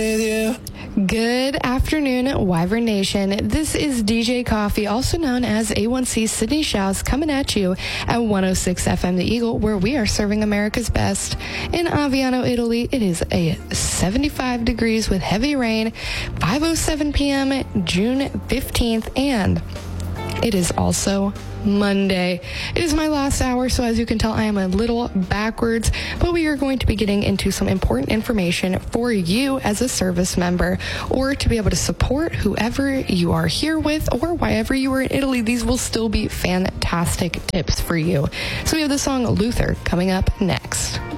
Good afternoon, Wyvern Nation. This is DJ Coffee, also known as A1C Sydney Shouse, coming at you at 106 FM The Eagle, where we are serving America's best. In Aviano, Italy, it is a 75 degrees with heavy rain, 5:07 p.m., June 15th, and it is also Monday. It is my last hour, so as you can tell, I am a little backwards, but we are going to be getting into some important information for you as a service member, or to be able to support whoever you are here with, or wherever you are in Italy. These will still be fantastic tips for you. So we have the song Luther coming up next.